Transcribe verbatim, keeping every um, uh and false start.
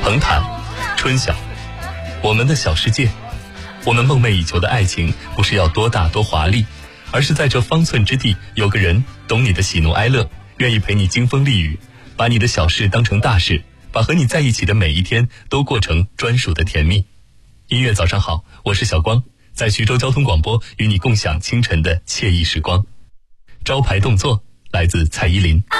彭坦，春晓，我们的小世界。我们梦寐以求的爱情，不是要多大多华丽，而是在这方寸之地，有个人懂你的喜怒哀乐，愿意陪你经风丽雨，把你的小事当成大事，把和你在一起的每一天都过成专属的甜蜜。音乐早上好，我是小光，在徐州交通广播与你共享清晨的惬意时光。招牌动作来自蔡依林。